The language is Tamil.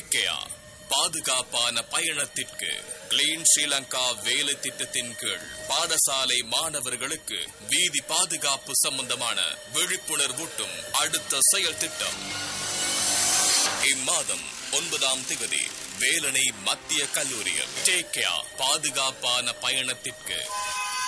Take care. பாதுகாப்பான பயணத்திற்கு கிளீன் ஸ்ரீலங்கா வேலை திட்டத்தின் கீழ் பாடசாலை மாணவர்களுக்கு வீதி பாதுகாப்பு சம்பந்தமான விழிப்புணர்வூட்டும் அடுத்த செயல் திட்டம் இம்மாதம் 9ஆம் தேதி வேலணை மத்திய கல்லூரியில் டேக் கேர். பாதுகாப்பான பயணத்திற்கு